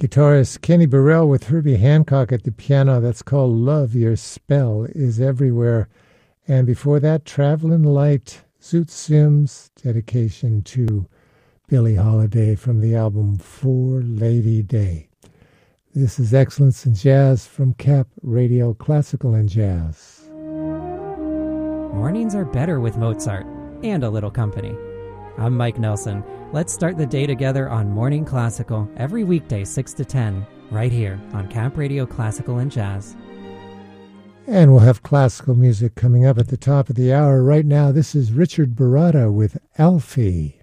Guitarist Kenny Burrell with Herbie Hancock at the piano. That's called Love Your Spell Is Everywhere. And before that, Travelin' Light, Zoot Sims, dedication to Billie Holiday from the album For Lady Day. This is Excellence in Jazz from Cap Radio Classical and Jazz. Mornings are better with Mozart and a little company. I'm Mike Nelson. Let's start the day together on Morning Classical every weekday 6 to 10, right here on Cap Radio Classical and Jazz. And we'll have classical music coming up at the top of the hour. Right now, this is Richard Baratta with Alfie.